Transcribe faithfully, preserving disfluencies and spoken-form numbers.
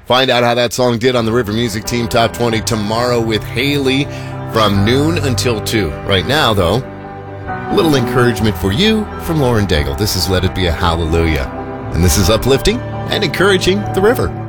Find out how that song did on the River Music Team Top twenty tomorrow with Haley from noon until two. Right now, though, a little encouragement for you from Lauren Daigle. This is Let It Be a Hallelujah. And this is uplifting and encouraging the river.